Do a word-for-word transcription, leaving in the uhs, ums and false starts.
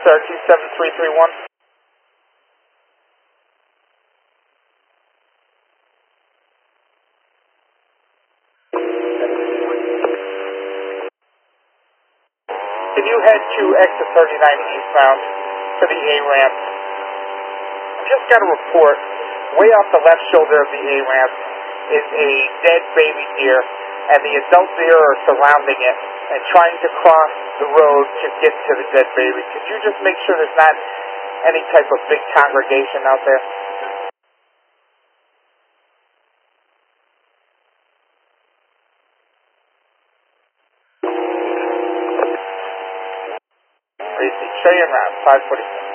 R T seven three three one. If you head to exit thirty-nine eastbound to the A-ramp, I just got a report. Way off the left shoulder of the A-ramp is a dead baby deer, and the adult deer are surrounding it and trying to cross the road to get to the dead baby. Could you just make sure there's not any type of big congregation out there? Tracy, show you around, five forty-six.